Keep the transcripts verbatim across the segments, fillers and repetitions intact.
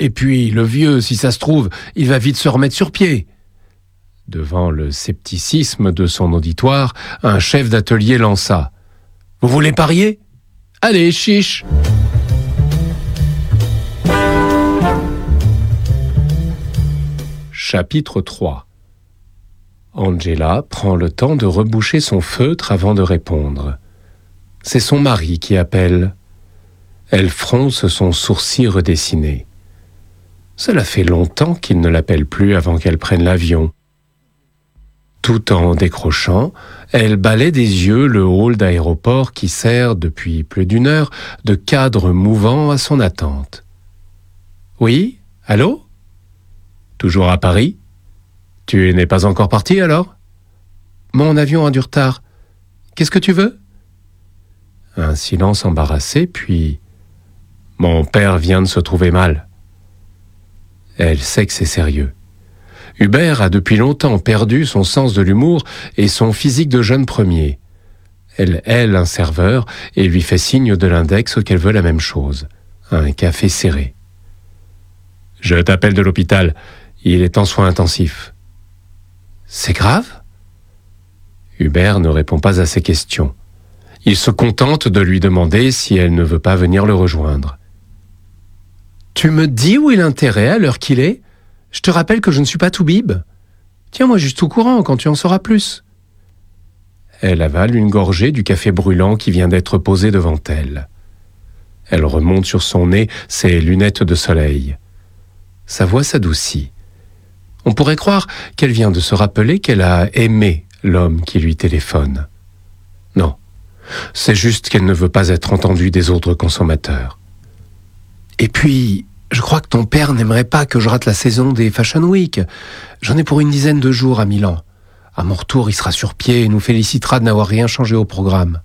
Et puis, le vieux, si ça se trouve, il va vite se remettre sur pied. » Devant le scepticisme de son auditoire, un chef d'atelier lança. « Vous voulez parier ? Allez, chiche !» Chapitre trois. Angela prend le temps de reboucher son feutre avant de répondre. C'est son mari qui appelle. Elle fronce son sourcil redessiné. Cela fait longtemps qu'il ne l'appelle plus avant qu'elle prenne l'avion. Tout en décrochant, elle balaie des yeux le hall d'aéroport qui sert, depuis plus d'une heure, de cadre mouvant à son attente. « Oui, allô ? Toujours à Paris ? Tu n'es pas encore parti alors ? Mon avion a du retard. Qu'est-ce que tu veux ? » Un silence embarrassé, puis « Mon père vient de se trouver mal. » Elle sait que c'est sérieux. Hubert a depuis longtemps perdu son sens de l'humour et son physique de jeune premier. Elle hèle un serveur et lui fait signe de l'index qu'elle veut la même chose, un café serré. « Je t'appelle de l'hôpital, il est en soins intensifs. »« C'est grave ?» Hubert ne répond pas à ses questions. Il se contente de lui demander si elle ne veut pas venir le rejoindre. « Tu me dis où est l'intérêt à l'heure qu'il est ? Je te rappelle que je ne suis pas toubib. Tiens-moi juste au courant quand tu en sauras plus. » Elle avale une gorgée du café brûlant qui vient d'être posé devant elle. Elle remonte sur son nez ses lunettes de soleil. Sa voix s'adoucit. On pourrait croire qu'elle vient de se rappeler qu'elle a aimé l'homme qui lui téléphone. Non, c'est juste qu'elle ne veut pas être entendue des autres consommateurs. Et puis, je crois que ton père n'aimerait pas que je rate la saison des Fashion Week. J'en ai pour une dizaine de jours à Milan. À mon retour, il sera sur pied et nous félicitera de n'avoir rien changé au programme.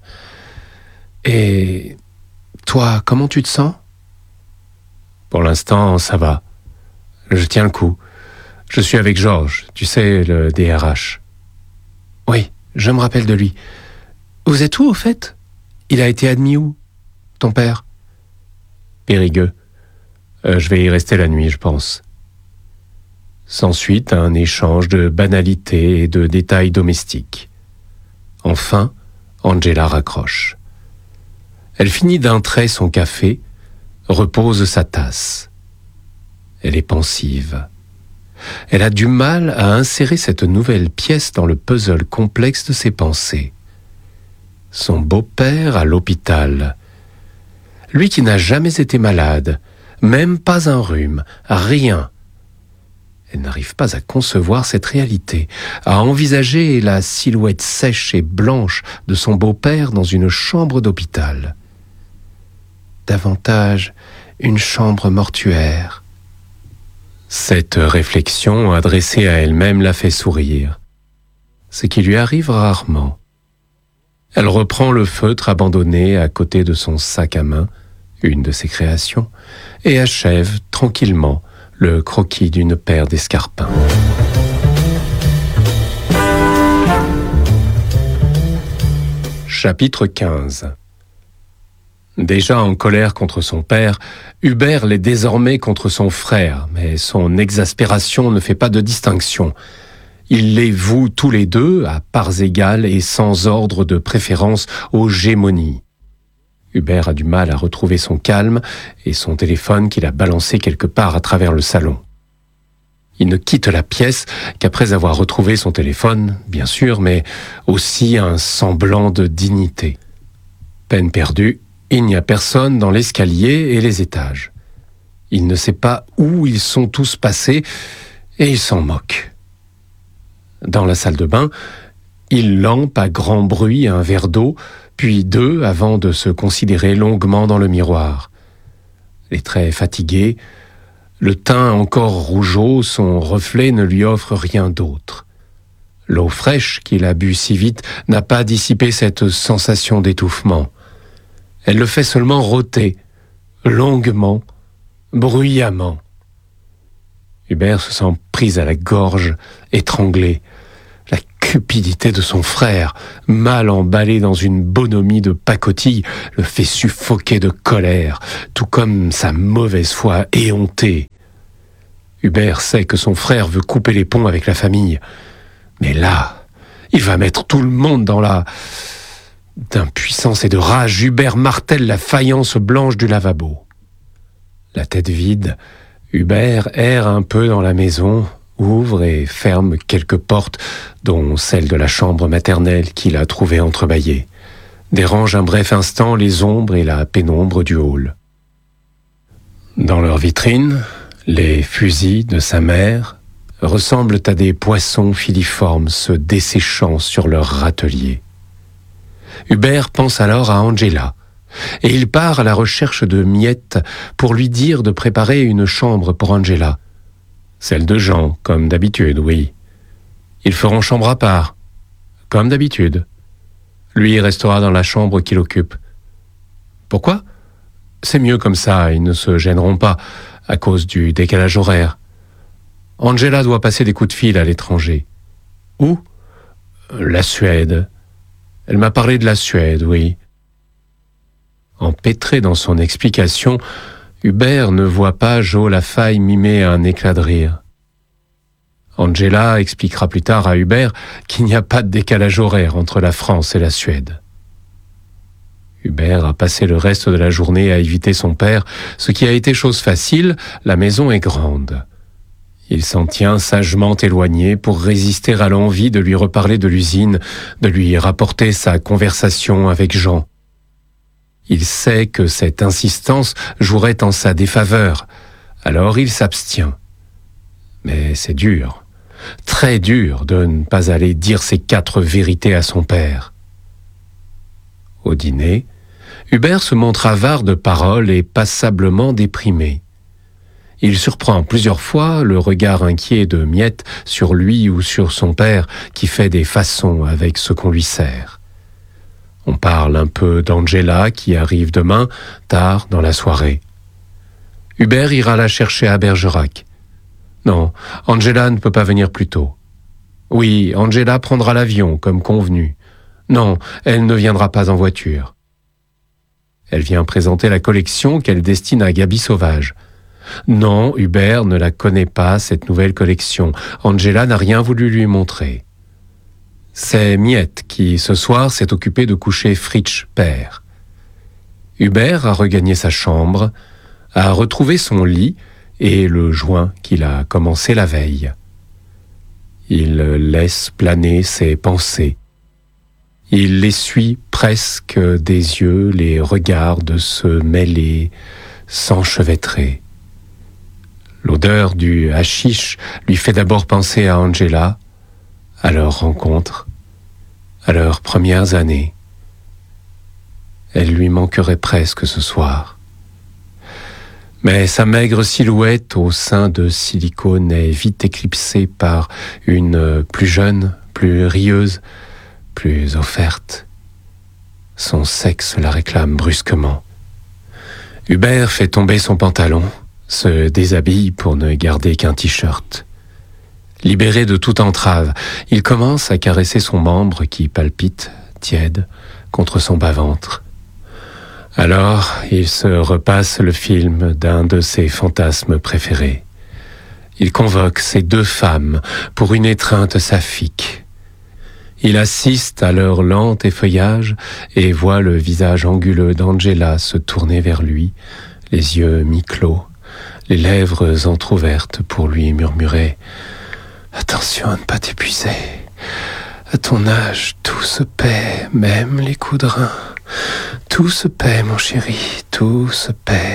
Et toi, comment tu te sens ? Pour l'instant, ça va. Je tiens le coup. Je suis avec Georges, tu sais, le D R H. Oui, je me rappelle de lui. Vous êtes où, au fait ? Il a été admis où, ton père ? Périgueux. Euh, je vais y rester la nuit, je pense. S'ensuit un échange de banalités et de détails domestiques. Enfin, Angela raccroche. Elle finit d'un trait son café, repose sa tasse. Elle est pensive. Elle a du mal à insérer cette nouvelle pièce dans le puzzle complexe de ses pensées. Son beau-père à l'hôpital. Lui qui n'a jamais été malade, même pas un rhume, rien. Elle n'arrive pas à concevoir cette réalité, à envisager la silhouette sèche et blanche de son beau-père dans une chambre d'hôpital. Davantage une chambre mortuaire. Cette réflexion adressée à elle-même la fait sourire. Ce qui lui arrive rarement. Elle reprend le feutre abandonné à côté de son sac à main, une de ses créations, et achève tranquillement le croquis d'une paire d'escarpins. Chapitre quinze. Déjà en colère contre son père, Hubert l'est désormais contre son frère, mais son exaspération ne fait pas de distinction. Il les voue tous les deux, à parts égales et sans ordre de préférence aux gémonies. Hubert a du mal à retrouver son calme et son téléphone qu'il a balancé quelque part à travers le salon. Il ne quitte la pièce qu'après avoir retrouvé son téléphone, bien sûr, mais aussi un semblant de dignité. Peine perdue, il n'y a personne dans l'escalier et les étages. Il ne sait pas où ils sont tous passés et il s'en moque. Dans la salle de bain, il lampe à grand bruit un verre d'eau, puis deux avant de se considérer longuement dans le miroir. Les traits fatigués, le teint encore rougeaud, son reflet ne lui offre rien d'autre. L'eau fraîche qu'il a bu si vite n'a pas dissipé cette sensation d'étouffement. Elle le fait seulement rôter, longuement, bruyamment. Hubert se sent pris à la gorge, étranglé. La cupidité de son frère, mal emballé dans une bonhomie de pacotille, le fait suffoquer de colère, tout comme sa mauvaise foi éhontée, Hubert sait que son frère veut couper les ponts avec la famille. Mais là, il va mettre tout le monde dans la... D'impuissance et de rage, Hubert martèle la faïence blanche du lavabo. La tête vide, Hubert erre un peu dans la maison, ouvre et ferme quelques portes, dont celle de la chambre maternelle qu'il a trouvée entrebâillée. Dérange un bref instant les ombres et la pénombre du hall. Dans leur vitrine, les fusils de sa mère ressemblent à des poissons filiformes se desséchant sur leur râtelier. Hubert pense alors à Angela, et il part à la recherche de Miette pour lui dire de préparer une chambre pour Angela. Celle de Jean, comme d'habitude, oui. Ils feront chambre à part, comme d'habitude. Lui restera dans la chambre qu'il occupe. Pourquoi ? C'est mieux comme ça, ils ne se gêneront pas à cause du décalage horaire. Angela doit passer des coups de fil à l'étranger. Où ? La Suède. Elle m'a parlé de la Suède, oui. Empêtré dans son explication, Hubert ne voit pas Jo Lafaille mimer un éclat de rire. Angela expliquera plus tard à Hubert qu'il n'y a pas de décalage horaire entre la France et la Suède. Hubert a passé le reste de la journée à éviter son père, ce qui a été chose facile, la maison est grande. Il s'en tient sagement éloigné pour résister à l'envie de lui reparler de l'usine, de lui rapporter sa conversation avec Jean. Il sait que cette insistance jouerait en sa défaveur, alors il s'abstient. Mais c'est dur, très dur de ne pas aller dire ces quatre vérités à son père. Au dîner, Hubert se montre avare de paroles et passablement déprimé. Il surprend plusieurs fois le regard inquiet de Miette sur lui ou sur son père qui fait des façons avec ce qu'on lui sert. On parle un peu d'Angela qui arrive demain, tard dans la soirée. Hubert ira la chercher à Bergerac. Non, Angela ne peut pas venir plus tôt. Oui, Angela prendra l'avion, comme convenu. Non, elle ne viendra pas en voiture. Elle vient présenter la collection qu'elle destine à Gaby Sauvage. Non, Hubert ne la connaît pas, cette nouvelle collection. Angela n'a rien voulu lui montrer. C'est Miette qui, ce soir, s'est occupée de coucher Fritsch père. Hubert a regagné sa chambre, a retrouvé son lit et le joint qu'il a commencé la veille. Il laisse planer ses pensées. Il essuie presque des yeux les regards de se mêler, s'enchevêtrer. L'odeur du hashish lui fait d'abord penser à Angela, à leur rencontre, à leurs premières années. Elle lui manquerait presque ce soir. Mais sa maigre silhouette au sein de silicone est vite éclipsée par une plus jeune, plus rieuse, plus offerte. Son sexe la réclame brusquement. Hubert fait tomber son pantalon, se déshabille pour ne garder qu'un t-shirt. Libéré de toute entrave, il commence à caresser son membre qui palpite, tiède, contre son bas-ventre. Alors, il se repasse le film d'un de ses fantasmes préférés. Il convoque ces deux femmes pour une étreinte saphique. Il assiste à leur lent effeuillage et voit le visage anguleux d'Angela se tourner vers lui, les yeux mi-clos, les lèvres entr'ouvertes pour lui murmurer « Attention à ne pas t'épuiser. À ton âge, tout se paie, même les coups de rein. Tout se paie, mon chéri, tout se paie. »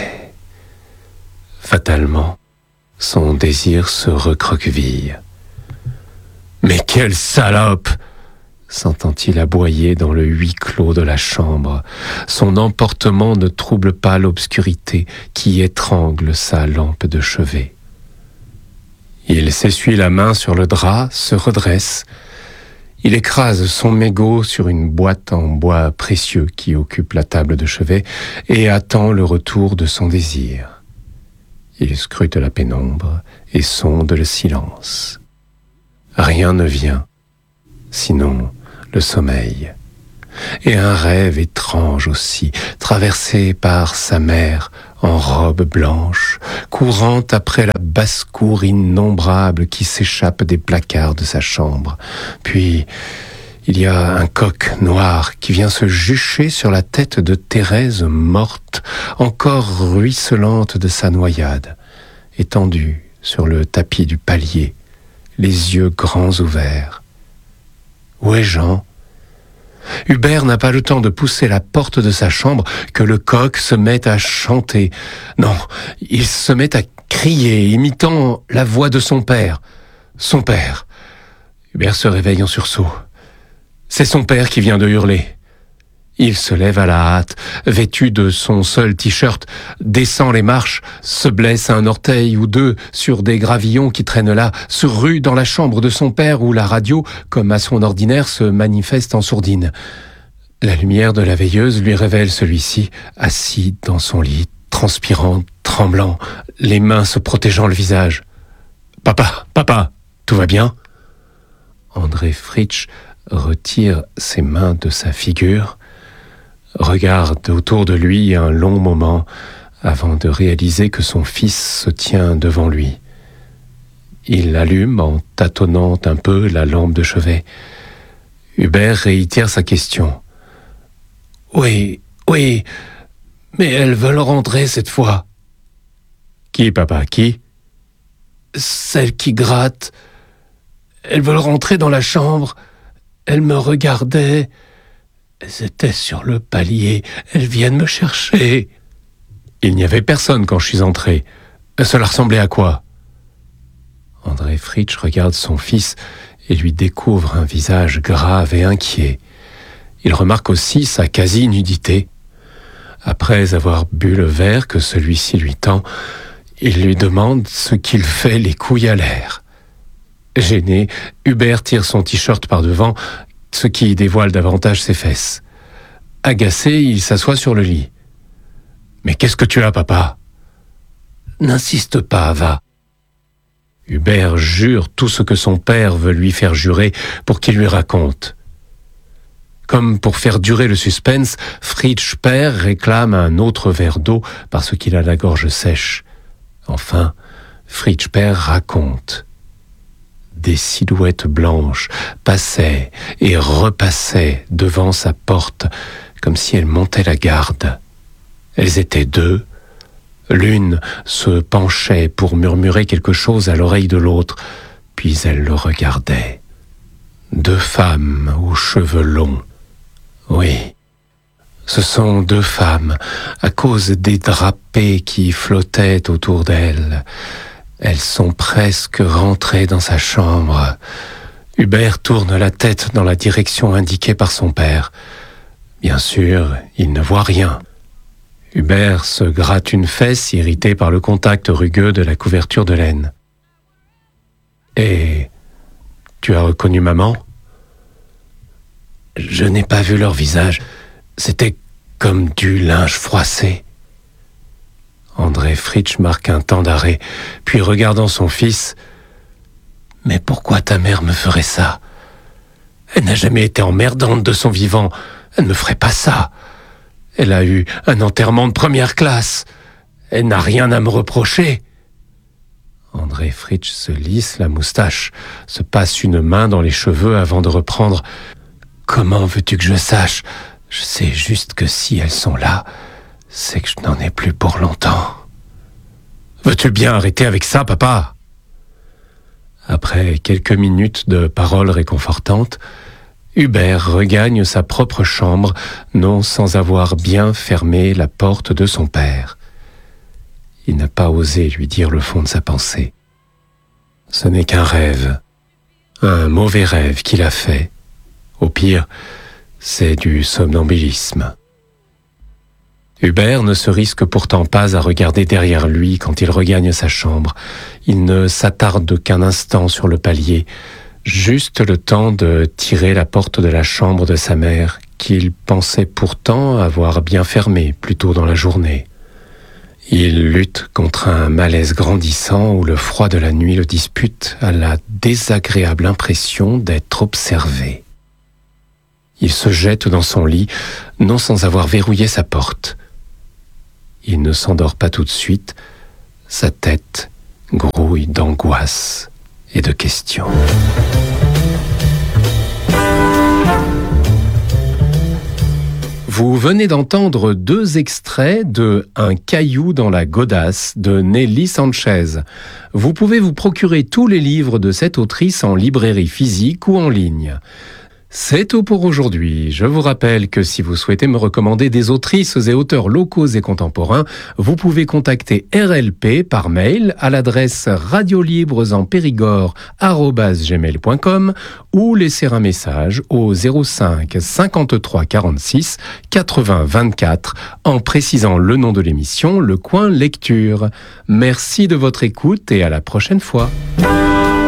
Fatalement, son désir se recroqueville. « Mais quelle salope !» s'entend-il aboyer dans le huis clos de la chambre. Son emportement ne trouble pas l'obscurité qui étrangle sa lampe de chevet. Il s'essuie la main sur le drap, se redresse. Il écrase son mégot sur une boîte en bois précieux qui occupe la table de chevet et attend le retour de son désir. Il scrute la pénombre et sonde le silence. Rien ne vient, sinon le sommeil. et un rêve étrange aussi, traversé par sa mère en robe blanche, courant après la basse-cour innombrable qui s'échappe des placards de sa chambre. Puis, il y a un coq noir qui vient se jucher sur la tête de Thérèse morte, encore ruisselante de sa noyade, étendue sur le tapis du palier, les yeux grands ouverts. Où est Jean ? Hubert n'a pas le temps de pousser la porte de sa chambre que le coq se met à chanter. Non, il se met à crier, imitant la voix de son père. Son père. Hubert se réveille en sursaut. C'est son père qui vient de hurler. Il se lève à la hâte, vêtu de son seul t-shirt, descend les marches, se blesse un orteil ou deux sur des gravillons qui traînent là, se rue dans la chambre de son père où la radio, comme à son ordinaire, se manifeste en sourdine. La lumière de la veilleuse lui révèle celui-ci, assis dans son lit, transpirant, tremblant, les mains se protégeant le visage. « Papa, papa, tout va bien ?» André Fritsch retire ses mains de sa figure, regarde autour de lui un long moment avant de réaliser que son fils se tient devant lui. Il allume en tâtonnant un peu la lampe de chevet. Hubert réitère sa question. « Oui, oui, mais elles veulent rentrer cette fois. »« Qui, papa, qui ?»« Celles qui grattent. Elles veulent rentrer dans la chambre. Elles me regardaient. Elles étaient sur le palier. Elles viennent me chercher. » Il n'y avait personne quand je suis entré. Cela ressemblait à quoi ? André Fritsch regarde son fils et lui découvre un visage grave et inquiet. Il remarque aussi sa quasi-nudité. Après avoir bu le verre que celui-ci lui tend, il lui demande ce qu'il fait les couilles à l'air. Gêné, Hubert tire son t-shirt par devant, ce qui dévoile davantage ses fesses. Agacé, il s'assoit sur le lit. « Mais qu'est-ce que tu as, papa ?»« N'insiste pas, va. » Hubert jure tout ce que son père veut lui faire jurer pour qu'il lui raconte. Comme pour faire durer le suspense, Fritsch père réclame un autre verre d'eau parce qu'il a la gorge sèche. Enfin, Fritsch père raconte. Des silhouettes blanches passaient et repassaient devant sa porte comme si elles montaient la garde. Elles étaient deux. L'une se penchait pour murmurer quelque chose à l'oreille de l'autre, puis elle le regardait. Deux femmes aux cheveux longs. Oui, ce sont deux femmes, à cause des drapés qui flottaient autour d'elles. Elles sont presque rentrées dans sa chambre. Hubert tourne la tête dans la direction indiquée par son père. Bien sûr, il ne voit rien. Hubert se gratte une fesse, irrité par le contact rugueux de la couverture de laine. « Et tu as reconnu maman ?»« Je n'ai pas vu leur visage. C'était comme du linge froissé. » André Fritsch marque un temps d'arrêt, puis regardant son fils, « Mais pourquoi ta mère me ferait ça ? Elle n'a jamais été emmerdante de son vivant. Elle ne me ferait pas ça. Elle a eu un enterrement de première classe. Elle n'a rien à me reprocher. » André Fritsch se lisse la moustache, se passe une main dans les cheveux avant de reprendre. « Comment veux-tu que je sache ? Je sais juste que si elles sont là, c'est que je n'en ai plus pour longtemps. » « Veux-tu bien arrêter avec ça, papa ?» Après quelques minutes de paroles réconfortantes, Hubert regagne sa propre chambre, non sans avoir bien fermé la porte de son père. Il n'a pas osé lui dire le fond de sa pensée. Ce n'est qu'un rêve, un mauvais rêve qu'il a fait. Au pire, c'est du somnambulisme. Hubert ne se risque pourtant pas à regarder derrière lui quand il regagne sa chambre. Il ne s'attarde qu'un instant sur le palier, juste le temps de tirer la porte de la chambre de sa mère, qu'il pensait pourtant avoir bien fermée plus tôt dans la journée. Il lutte contre un malaise grandissant où le froid de la nuit le dispute à la désagréable impression d'être observé. Il se jette dans son lit, non sans avoir verrouillé sa porte. Il ne s'endort pas tout de suite, sa tête grouille d'angoisse et de questions. Vous venez d'entendre deux extraits de Un caillou dans la godasse de Nelly Sanchez. Vous pouvez vous procurer tous les livres de cette autrice en librairie physique ou en ligne. C'est tout pour aujourd'hui. Je vous rappelle que si vous souhaitez me recommander des autrices et auteurs locaux et contemporains, vous pouvez contacter R L P par mail à l'adresse radiolibresenpérigord arobase gmail point com ou laisser un message au zéro cinq cinquante-trois quarante-six quatre-vingts vingt-quatre en précisant le nom de l'émission, le coin lecture. Merci de votre écoute et à la prochaine fois.